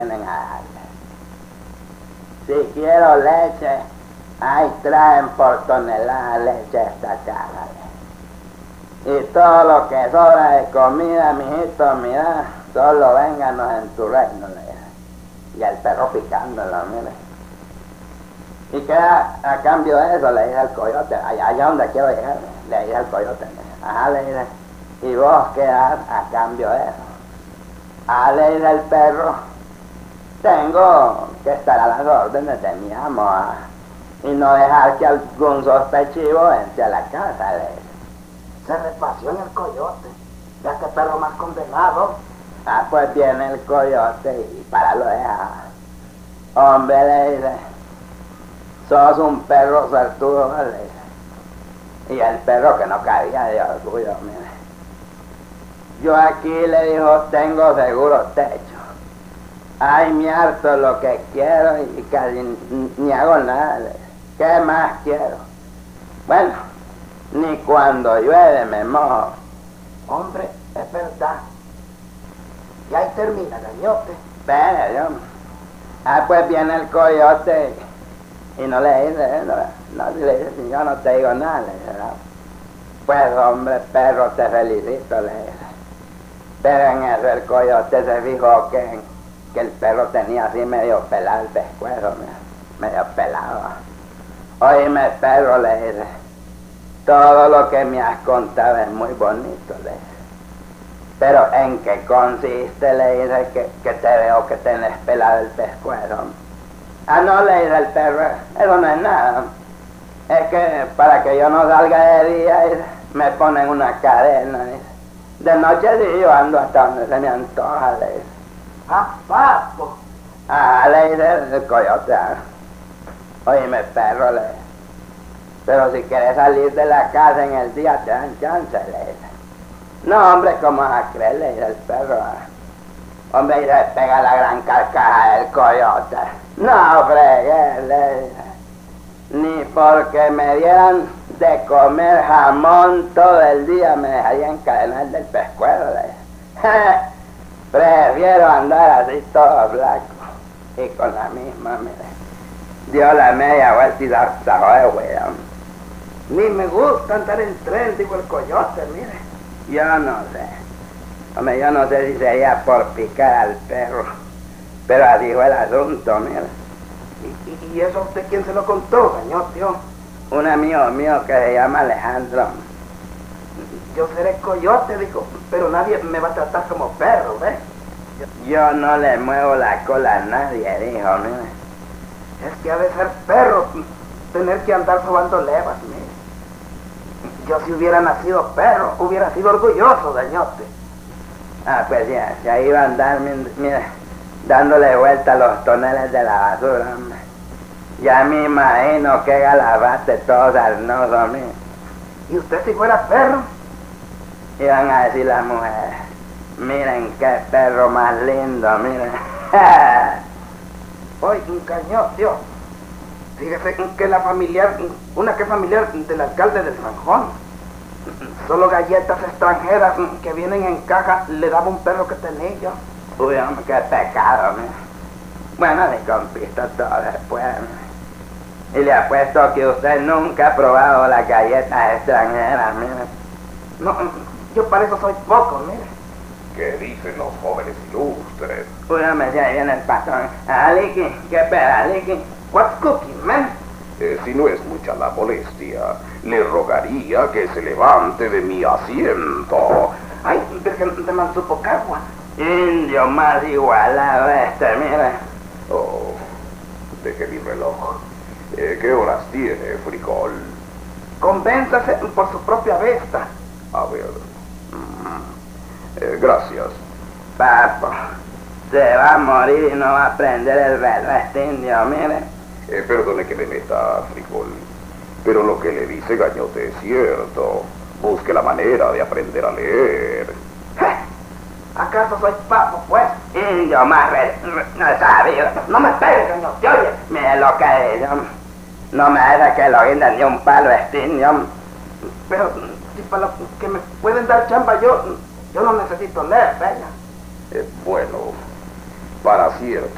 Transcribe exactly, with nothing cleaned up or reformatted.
vienen a darle. Si quiero leche, ahí traen por tonelada leche esta casa. Y todo lo que sobra de comida, mijito, mira, solo vénganos en tu reino, le dije. Y el perro picándolo, mire. Y que a, a cambio de eso le dije al coyote, allá, allá donde quiero llegar, le dije al coyote, ajá, le dije, y vos qué das a cambio de eso. Ah, le dije al perro, tengo que estar a las órdenes de mi amo, ah, y no dejar que algún sospechivo entre a la casa, le dije. Se repació en el coyote, ya que perro más condenado. Ah, pues viene el coyote y para lo deja. Hombre, le dice, sos un perro suertudo, le dice. Y el perro que no cabía de orgullo, mire. Yo aquí, le dijo, tengo seguro techo. Ay, me harto lo que quiero y casi ni hago nada, le dice. ¿Qué más quiero? Bueno, ni cuando llueve me mojo. Hombre, es verdad. Y ahí termina, gañote. Espere, yo. Ah, pues viene el coyote y no le dice, no, no le dice, si yo no te digo nada, le dice, no. Pues hombre, perro, te felicito, le dice. Pero en eso el coyote se fijó que, que el perro tenía así medio pelado el pescuezo, medio pelado. Oíme, perro, le dice, todo lo que me has contado es muy bonito, le dice. Pero ¿en qué consiste? Le dice que, que te veo que tenés pelado el pescuezo. Ah, no, le dice el perro, eso no es nada. Es que para que yo no salga de día, dice, me ponen una cadena, dice. De noche sí yo ando hasta donde se me antoja, le dice. ¡Ah, papo! Ah, le dice el coyote. Ah. Oíme, perro, le dice. Pero si quieres salir de la casa en el día, te dan chance, le dice. No, hombre, ¿cómo vas a creer? Le dice el perro. Ah. Hombre, y se pega la gran carcaja del coyote. No, fregué, le dice. Ni porque me dieran de comer jamón todo el día me dejaría encadenar del pescuezo, le dice. Prefiero andar así todo blanco. Y con la misma, mire. Dio la media vuelta y la sacó de huella. Ni me gusta andar en tren, dijo el coyote, mire. Yo no sé. Hombre, yo no sé si sería por picar al perro. Pero así fue el asunto, mire. ¿Y, y, y eso a usted quién se lo contó, gañote? Un amigo mío que se llama Alejandro. Yo seré coyote, dijo, pero nadie me va a tratar como perro, ¿ves? Yo no le muevo la cola a nadie, dijo, mire. Es que ha de ser perro tener que andar sobando levas, mire. Yo si hubiera nacido perro, hubiera sido orgulloso, gañote. Ah, pues ya, ya iba a andar, mire, dándole vuelta a los toneles de la basura, hombre. Ya me imagino que galabaste todo sarnoso, mire. ¿Y usted si fuera perro? Iban a decir las mujeres, miren qué perro más lindo, miren. Oye, un gañote, fíjese que la familiar, una que es familiar del alcalde de Sanjón, solo galletas extranjeras que vienen en caja le daba un perro que tenía yo. Uy, hombre, qué pecado, mire. Bueno, le conquisto todo después, mire. Y le apuesto que usted nunca ha probado las galletas extranjeras, mire. No, yo para eso soy poco, mire. ¿Qué dicen los jóvenes ilustres? Uy, hombre, si ahí viene el patrón. Ah, Licky, qué peda, Licky. What's cooking, man? Eh, si no es mucha la molestia, le rogaría que se levante de mi asiento. Ay, dejen de Mansupocagua. Indio más igualado este, mire. Oh, deje mi reloj. Eh, ¿Qué horas tiene, frijol? Convénzase por su propia vista. A ver. Mm, eh, gracias. Papo, se va a morir y no va a aprender el reloj este indio, mire. Eh, perdone que me meta, frijol, pero lo que le dice Gañote es cierto. Busque la manera de aprender a leer. ¿Acaso soy papo, pues? Indio más re, re, no sabido. No me pegue, gañote, oye. Mire lo que dice. No me hace que lo guinda ni un palo este indio. Pero si para lo que me pueden dar chamba yo, yo no necesito leer, venga. Eh, bueno, para cierto.